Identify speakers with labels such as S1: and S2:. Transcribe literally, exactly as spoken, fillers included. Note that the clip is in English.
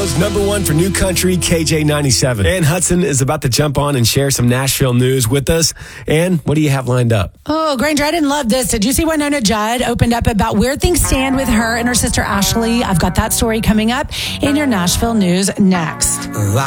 S1: Radio's number one for new country, K J ninety-seven. Ann Hudson is about to jump on and share some Nashville news with us. Ann, what do you have lined up?
S2: Oh, Granger, I didn't love this. Did you see Winona Judd opened up about where things stand with her and her sister Ashley? I've got that story coming up in your Nashville news next.